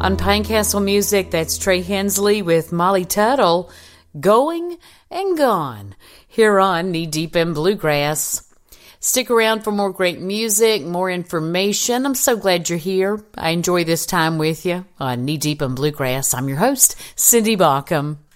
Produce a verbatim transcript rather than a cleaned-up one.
On Pinecastle Music, that's Trey Hensley with Molly Tuttle, Going and Gone, here on Knee Deep in Bluegrass. Stick around for more great music, more information. I'm so glad you're here. I enjoy this time with you on Knee Deep in Bluegrass. I'm your host, Cindy Baucom.